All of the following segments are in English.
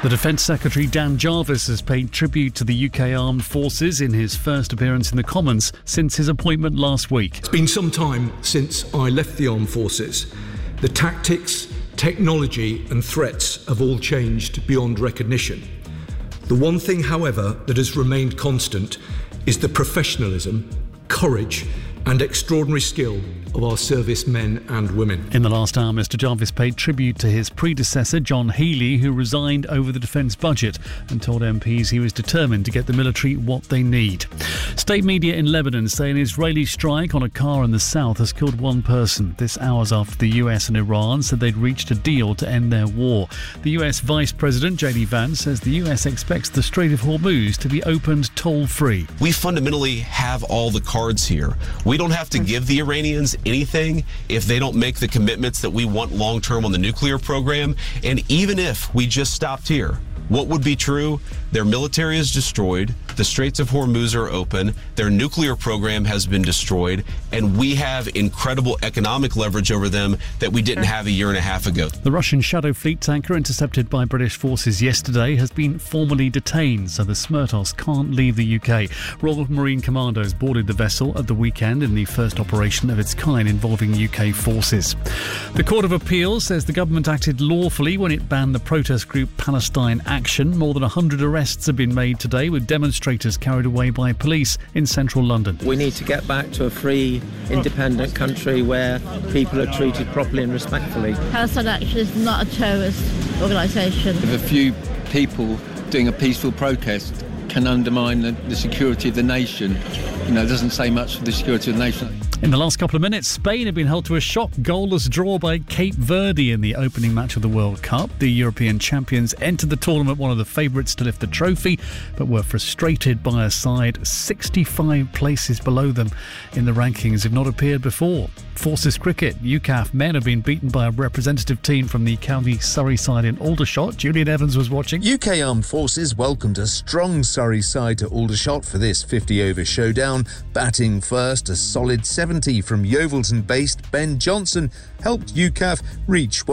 The Defence Secretary Dan Jarvis has paid tribute to the UK Armed Forces in his first appearance in the Commons since his appointment last week. It's been some time since I left the Armed Forces. The tactics, technology and threats have all changed beyond recognition. The one thing, however, that has remained constant is the professionalism, courage and extraordinary skill of our servicemen and women. In the last hour, Mr Jarvis paid tribute to his predecessor, John Healey, who resigned over the defence budget and told MPs he was determined to get the military what they need. State media in Lebanon say an Israeli strike on a car in the south has killed one person. This hours after the US and Iran said they'd reached a deal to end their war. The US Vice President, J.D. Vance, says the US expects the Strait of Hormuz to be opened toll-free. We fundamentally have all the cards here. We don't have to give the Iranians anything if they don't make the commitments that we want long-term on the nuclear program. And even if we just stopped here, what would be true? Their military is destroyed, the Straits of Hormuz are open, their nuclear program has been destroyed, and we have incredible economic leverage over them that we didn't have a year and a half ago. The Russian Shadow Fleet tanker intercepted by British forces yesterday has been formally detained, so the Smertos can't leave the UK. Royal Marine Commandos boarded the vessel at the weekend in the first operation of its kind involving UK forces. The Court of Appeal says the government acted lawfully when it banned the protest group Palestine Action. More than 100 arrests have been made today, with demonstrators carried away by police in central London. We need to get back to a free, independent country where people are treated properly and respectfully. Palestine Action is not a terrorist organisation. If a few people doing a peaceful protest can undermine the security of the nation, it doesn't say much for the security of the nation. In the last couple of minutes, Spain have been held to a shock goalless draw by Cape Verde in the opening match of the World Cup. The European champions entered the tournament one of the favourites to lift the trophy, but were frustrated by a side 65 places below them in the rankings have not appeared before. Forces cricket, UCAF men have been beaten by a representative team from the County Surrey side in Aldershot. Julian Evans was watching. UK Armed Forces welcomed a strong Surrey side to Aldershot for this 50-over showdown. Batting first, a solid 70 from Yeovilton-based Ben Johnson helped UCAF reach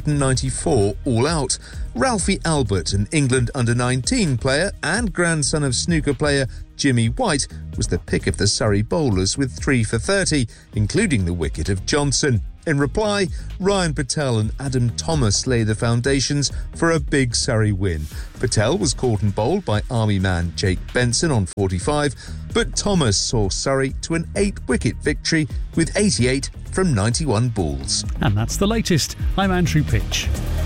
194 all out. Ralphie Albert, an England under-19 player and grandson of snooker player Jimmy White, was the pick of the Surrey bowlers with 3 for 30, including the wicket of Johnson. In reply, Ryan Patel and Adam Thomas lay the foundations for a big Surrey win. Patel was caught and bowled by Army man Jake Benson on 45, but Thomas saw Surrey to an 8-wicket victory with 88 from 91 balls. And that's the latest. I'm Andrew Pitch.